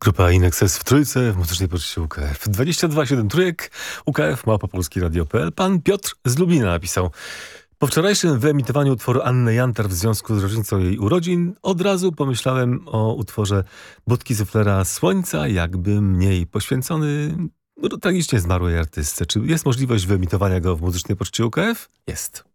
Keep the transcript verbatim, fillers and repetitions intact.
Grupa Inexes w trójce w muzycznej poczcie U K F. dwadzieścia dwa siedem trójek, U K F, małpa polski radio kropka p l. Pan Piotr z Lublina napisał: po wczorajszym wyemitowaniu utworu Anny Jantar w związku z rocznicą jej urodzin od razu pomyślałem o utworze Budki Suflera Słońca, jakby mniej poświęcony no, tragicznie zmarłej artystce. Czy jest możliwość wyemitowania go w muzycznej poczcie U K F? Jest.